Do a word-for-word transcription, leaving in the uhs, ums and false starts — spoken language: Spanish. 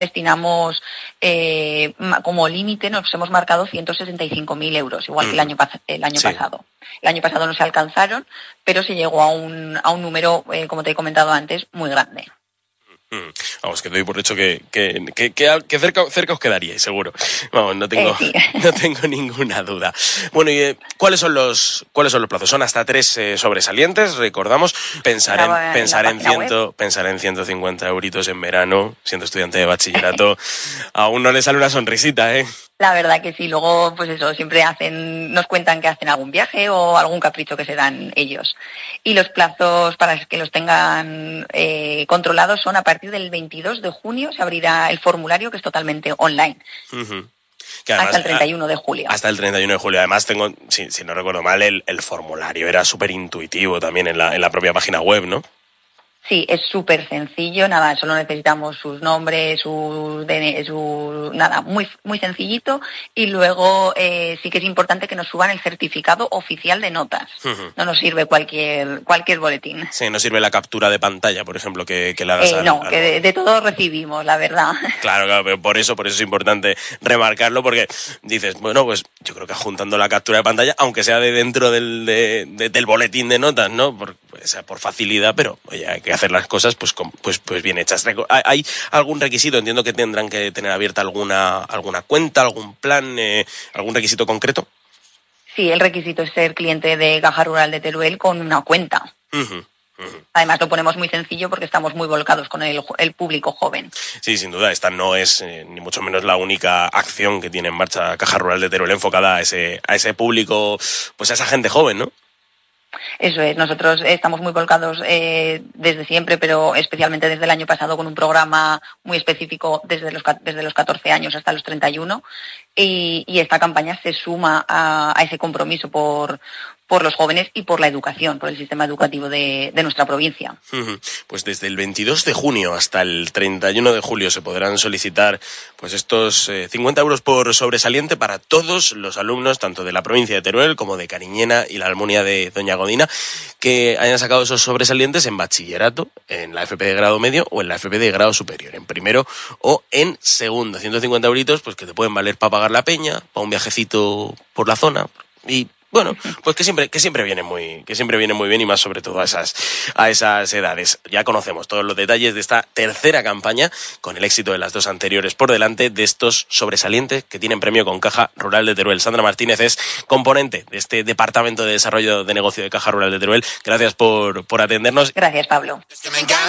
destinamos eh, como límite, nos hemos marcado ciento sesenta y cinco mil euros, igual que el año, el año sí. pasado. El año pasado no se alcanzaron, pero se llegó a un, a un número, eh, como te he comentado antes, muy grande. Vamos, que doy por hecho que, que, que, que cerca, cerca os quedaríais, seguro. Vamos, no tengo, eh, sí. no tengo ninguna duda. Bueno, ¿y eh, cuáles son los cuáles son los plazos? Son hasta tres eh, sobresalientes, recordamos. Pensar en, en pensar en ciento, pensar en ciento cincuenta euritos en verano, siendo estudiante de bachillerato, a uno le sale una sonrisita, ¿eh? La verdad que sí, luego pues eso, siempre hacen, nos cuentan que hacen algún viaje o algún capricho que se dan ellos. Y los plazos para que los tengan eh, controlados son a partir del veintidós de junio, se abrirá el formulario que es totalmente online. Uh-huh. Que además, hasta el treinta y uno de julio. Hasta el treinta y uno de julio. Además tengo, si, si no recuerdo mal, el, el formulario era súper intuitivo también en la, en la propia página web, ¿no? Sí, es súper sencillo, nada, solo necesitamos sus nombres, su, su nada, muy muy sencillito, y luego eh, sí que es importante que nos suban el certificado oficial de notas. Uh-huh. No nos sirve cualquier cualquier boletín. Sí, no sirve la captura de pantalla, por ejemplo, que, que le hagas eh, al, No, al... que de, de todo recibimos, la verdad. Claro, claro, pero por eso, por eso es importante remarcarlo, porque dices, bueno, pues yo creo que juntando la captura de pantalla, aunque sea de dentro del, de, de, del boletín de notas, ¿no? Por, pues, por facilidad, pero oye, hay que hacer las cosas pues pues pues bien hechas. ¿Hay algún requisito? Entiendo que tendrán que tener abierta alguna alguna cuenta, algún plan, eh, algún requisito concreto. Sí, el requisito es ser cliente de Caja Rural de Teruel con una cuenta. Uh-huh. Uh-huh. Además lo ponemos muy sencillo porque estamos muy volcados con el, el público joven. Sí, sin duda, esta no es eh, ni mucho menos la única acción que tiene en marcha Caja Rural de Teruel enfocada a ese a ese público, pues a esa gente joven, ¿no? Eso es, nosotros estamos muy volcados eh, desde siempre, pero especialmente desde el año pasado con un programa muy específico desde los, desde los catorce años hasta los treinta y uno, y, y esta campaña se suma a, a ese compromiso por, por los jóvenes y por la educación, por el sistema educativo de, de nuestra provincia. Pues desde el veintidós de junio hasta el treinta y uno de julio se podrán solicitar pues estos eh, cincuenta euros por sobresaliente para todos los alumnos, tanto de la provincia de Teruel como de Cariñena y la Almunia de Doña Godina, que hayan sacado esos sobresalientes en bachillerato, en la F P de grado medio o en la F P de grado superior, en primero o en segundo. ciento cincuenta euritos pues que te pueden valer para pagar la peña, para un viajecito por la zona y... Bueno, pues que siempre, que siempre viene muy, que siempre viene muy bien y más sobre todo a esas, a esas edades. Ya conocemos todos los detalles de esta tercera campaña, con el éxito de las dos anteriores por delante, de estos sobresalientes que tienen premio con Caja Rural de Teruel. Sandra Martínez es componente de este Departamento de Desarrollo de Negocio de Caja Rural de Teruel. Gracias por, por atendernos. Gracias, Pablo.